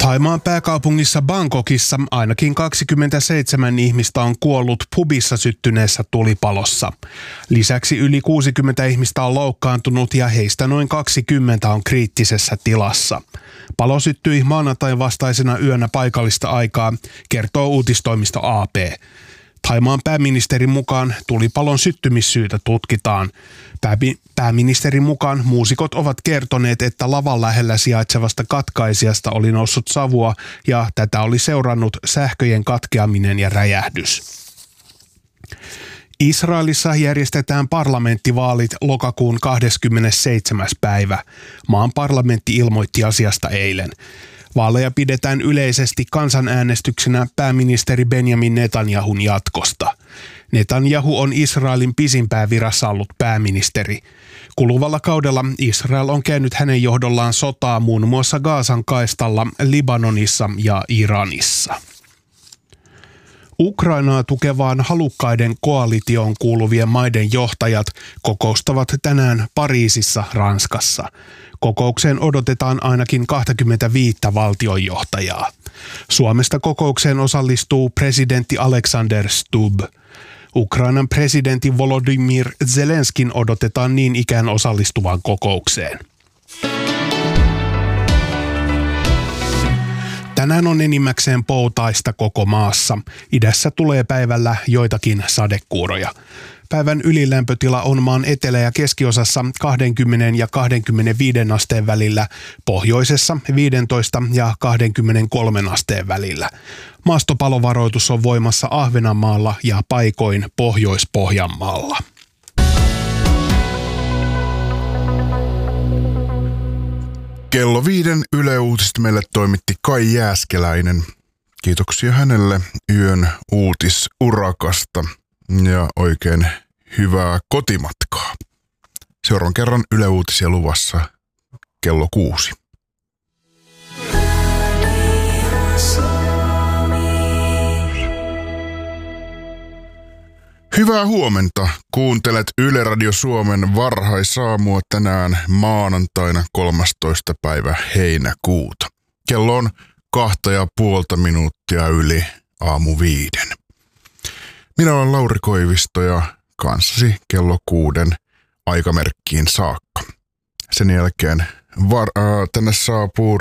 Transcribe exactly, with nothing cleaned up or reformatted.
Thaimaan pääkaupungissa Bangkokissa ainakin kaksikymmentäseitsemän ihmistä on kuollut pubissa syttyneessä tulipalossa. Lisäksi yli kuusikymmentä ihmistä on loukkaantunut ja heistä noin kaksikymmentä on kriittisessä tilassa. Palo syttyi maanantain vastaisena yönä paikallista aikaa, kertoo uutistoimisto A P. Thaimaan pääministerin mukaan tulipalon syttymissyytä tutkitaan. Pääministerin mukaan muusikot ovat kertoneet, että lavan lähellä sijaitsevasta katkaisijasta oli noussut savua ja tätä oli seurannut sähköjen katkeaminen ja räjähdys. Israelissa järjestetään parlamenttivaalit lokakuun kahdeskymmenesseitsemäs päivä. Maan parlamentti ilmoitti asiasta eilen. Vaaleja pidetään yleisesti kansanäänestyksenä pääministeri Benjamin Netanyahun jatkosta. Netanyahu on Israelin pisimpään virassa ollut pääministeri. Kuluvalla kaudella Israel on käynyt hänen johdollaan sotaa muun muassa Gazan kaistalla, Libanonissa ja Iranissa. Ukrainaa tukevaan halukkaiden koalitioon kuuluvien maiden johtajat kokoustavat tänään Pariisissa, Ranskassa. Kokoukseen odotetaan ainakin kaksikymmentäviisi valtionjohtajaa. Suomesta kokoukseen osallistuu presidentti Alexander Stubb. Ukrainan presidentti Volodymyr Zelenskin odotetaan niin ikään osallistuvan kokoukseen. Tänään on enimmäkseen poutaista koko maassa. Idässä tulee päivällä joitakin sadekuuroja. Päivän ylilämpötila on maan etelä- ja keskiosassa kaksikymmentä ja kaksikymmentäviisi asteen välillä, pohjoisessa viisitoista ja kaksikymmentäkolme asteen välillä. Maastopalovaroitus on voimassa Ahvenanmaalla ja paikoin Pohjois-Pohjanmaalla. Kello viiden Yle Uutiset meille toimitti Kai Jääskeläinen. Kiitoksia hänelle yön uutisurakasta ja oikein hyvää kotimatkaa. Seuraavan kerran Yle Uutisia luvassa kello kuusi. Hyvää huomenta. Kuuntelet Yle Radio Suomen varhaisaamua tänään maanantaina kolmastoista päivä heinäkuuta. Kello on kahta ja puolta minuuttia yli aamu viiden. Minä olen Lauri Koivisto ja kanssasi kello kuuden aikamerkkiin saakka. Sen jälkeen var- äh, tänne saapuu